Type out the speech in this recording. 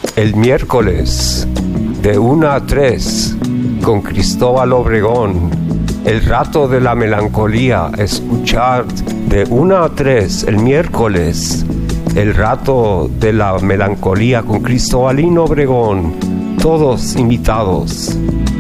El miércoles de 1 a 3 con Cristóbal Obregón. El rato de la melancolía, escuchar de 1 a 3 el miércoles. El rato de la melancolía con Cristobalino Obregón. Todos invitados.